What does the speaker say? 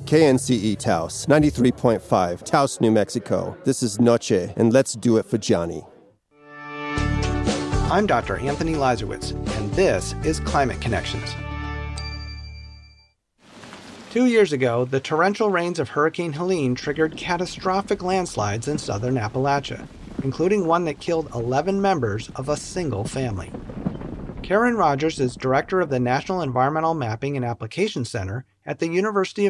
KNCE Taos, 93.5, Taos, New Mexico. This is Noche, and let's do it for Johnny. I'm Dr. Anthony Lazarowitz, and this is Climate Connections. 2 years ago, the torrential rains of Hurricane Helene triggered catastrophic landslides in southern Appalachia, including one that killed 11 members of a single family. Karen Rogers is director of the National Environmental Mapping and Application Center at the University of